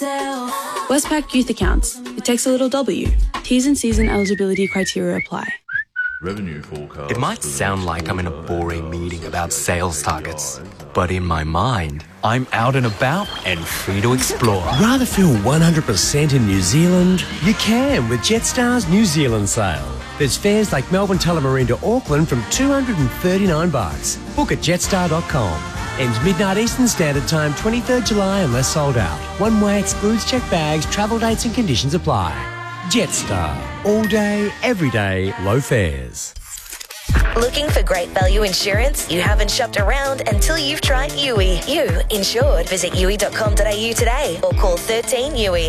Westpac Youth Accounts. It takes a little W. T's and C's and eligibility criteria apply. Revenue forecast. It might sound like I'm in a boring meeting about sales targets, but in my mind, I'm out and about and free to explore. Rather feel 100% in New Zealand? You can with Jetstar's New Zealand sale. There's fares like Melbourne Tullamarine to Auckland from $239. Book at jetstar.com. Ends midnight Eastern Standard Time, 23rd July unless sold out. One way excludes checked bags, travel dates and conditions apply. Jetstar. All day, every day, low fares. Looking for great value insurance? You haven't shopped around until you've tried Yui. You insured. Visit yui.com.au today or call 13 Yui.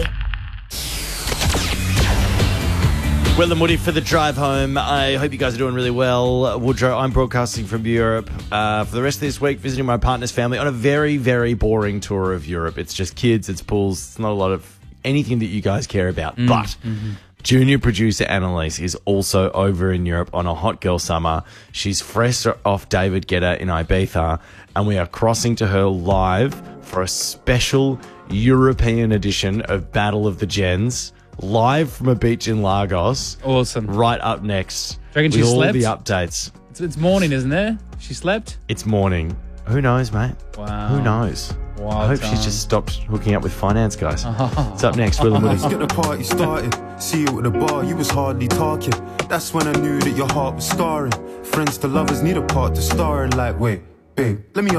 Will and Woody for the drive home. I hope you guys are doing really well. Woodrow, I'm broadcasting from Europe for the rest of this week, visiting my partner's family on a very, very boring tour of Europe. It's just kids, it's pools, it's not a lot of anything that you guys care about. But junior producer Annalise is also over in Europe on a hot girl summer. She's fresh off David Guetta in Ibiza, and we are crossing to her live for a special European edition of Battle of the Gens. Live from a beach in Lagos. Awesome. Right up next. Do you reckon she with all slept? the updates. It's morning, isn't it? She slept? It's morning. Who knows, mate? Wow. Who knows? Wild I hope time. she's just stopped hooking up with finance guys. It's up next, Will and Woody. Let's get the party started. See you at the bar, you was hardly talking. That's when I knew that your heart was scarring. Friends to lovers need a part to star in. Like, wait, babe, let me